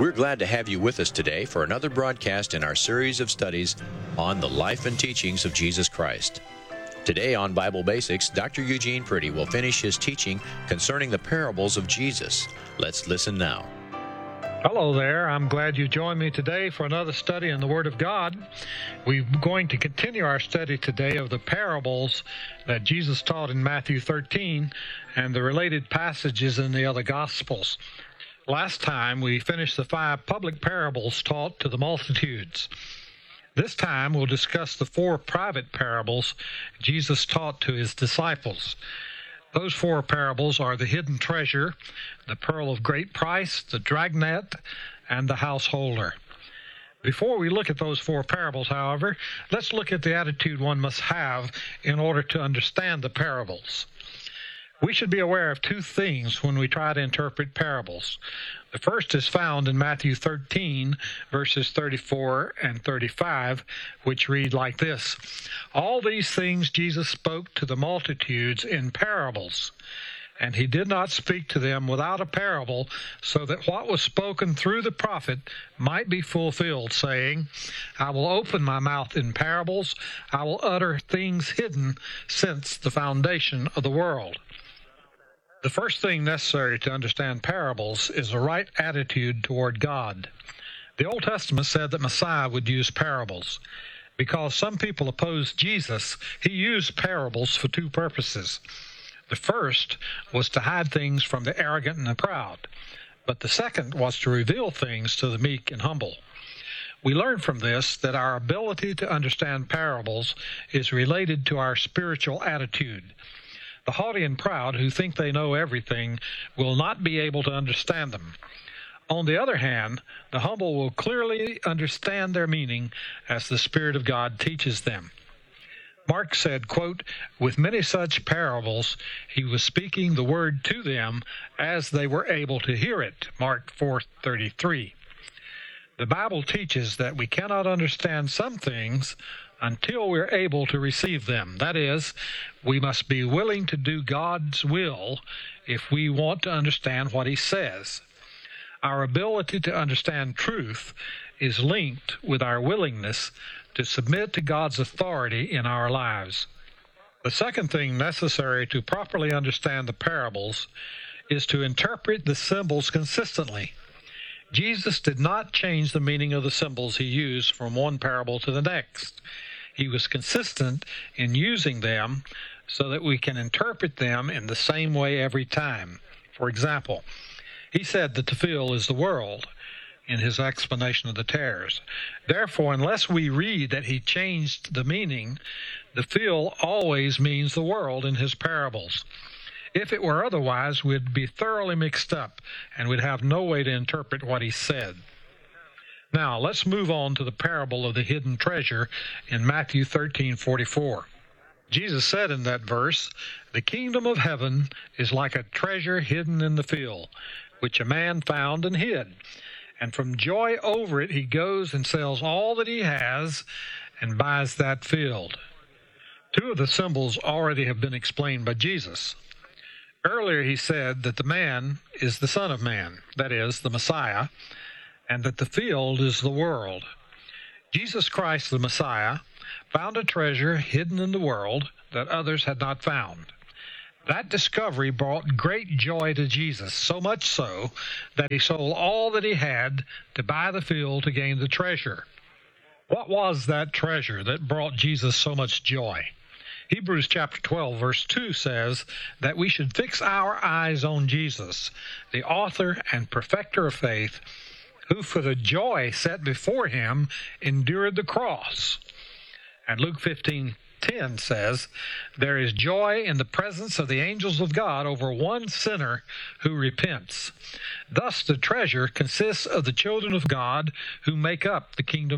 We're glad to have you with us today for another broadcast in our series of studies on the life and teachings of Jesus Christ. Today on Bible Basics, Dr. Eugene Priddy will finish his teaching concerning the parables of Jesus. Let's listen now. Hello there. I'm glad you joined me today for another study in the Word of God. We're going to continue our study today of the parables that Jesus taught in Matthew 13 and the related passages in the other Gospels. Last time, we finished the 5 public parables taught to the multitudes. This time, we'll discuss the 4 private parables Jesus taught to his disciples. Those 4 parables are the hidden treasure, the pearl of great price, the dragnet, and the householder. Before we look at those 4 parables, however, let's look at the attitude one must have in order to understand the parables. We should be aware of 2 things when we try to interpret parables. The first is found in Matthew 13, verses 34 and 35, which read like this: "All these things Jesus spoke to the multitudes in parables, and he did not speak to them without a parable, so that what was spoken through the prophet might be fulfilled, saying, I will open my mouth in parables, I will utter things hidden since the foundation of the world." The first thing necessary to understand parables is a right attitude toward God. The Old Testament said that Messiah would use parables. Because some people opposed Jesus, he used parables for 2 purposes. The first was to hide things from the arrogant and the proud, but the second was to reveal things to the meek and humble. We learn from this that our ability to understand parables is related to our spiritual attitude. The haughty and proud who think they know everything will not be able to understand them. On the other hand, the humble will clearly understand their meaning as the Spirit of God teaches them. Mark said, quote, "With many such parables, he was speaking the word to them as they were able to hear it." Mark 4:33. The Bible teaches that we cannot understand some things until we're able to receive them. That is, we must be willing to do God's will if we want to understand what he says. Our ability to understand truth is linked with our willingness to submit to God's authority in our lives. The second thing necessary to properly understand the parables is to interpret the symbols consistently. Jesus did not change the meaning of the symbols he used from one parable to the next. He was consistent in using them so that we can interpret them in the same way every time. For example, he said that the field is the world in his explanation of the tares. Therefore, unless we read that he changed the meaning, the field always means the world in his parables. If it were otherwise, we'd be thoroughly mixed up and we'd have no way to interpret what he said. Now, let's move on to the parable of the hidden treasure in Matthew 13:44. Jesus said in that verse, "The kingdom of heaven is like a treasure hidden in the field, which a man found and hid. And from joy over it he goes and sells all that he has and buys that field." 2 of the symbols already have been explained by Jesus. Earlier he said that the man is the Son of Man, that is, the Messiah, and that the field is the world. Jesus Christ, the Messiah, found a treasure hidden in the world that others had not found. That discovery brought great joy to Jesus, so much so that he sold all that he had to buy the field to gain the treasure. What was that treasure that brought Jesus so much joy? Hebrews chapter 12, verse 2 says that we should fix our eyes on Jesus, the author and perfecter of faith, who for the joy set before him endured the cross. And Luke 15:10 says, "There is joy in the presence of the angels of God over one sinner who repents." Thus the treasure consists of the children of God who make up the kingdom